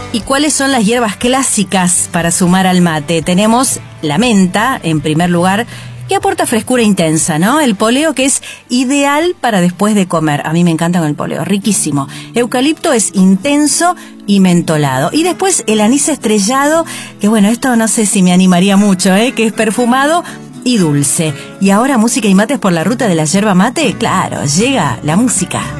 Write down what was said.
¿Y cuáles son las hierbas clásicas para sumar al mate? Tenemos la menta, en primer lugar, que aporta frescura intensa, ¿no? El poleo, que es ideal para después de comer. A mí me encanta con el poleo, riquísimo. Eucalipto es intenso y mentolado. Y después el anís estrellado, que bueno, esto no sé si me animaría mucho, que es perfumado y dulce. Y ahora música y mates por la ruta de la yerba mate. Claro, llega la música.